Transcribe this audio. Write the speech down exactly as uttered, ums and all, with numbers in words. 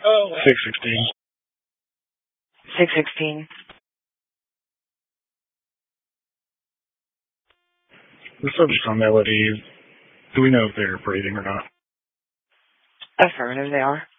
six sixteen. six sixteen. The subject on Melody, do we know if they're breathing or not? Affirmative, they are.